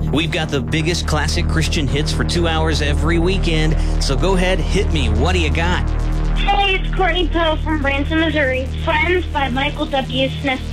We've got the biggest classic Christian hits for 2 hours every weekend, so go ahead, hit me. What do you got? Hey, it's Courtney Poe from Branson, Missouri. Friends by Michael W. Smith.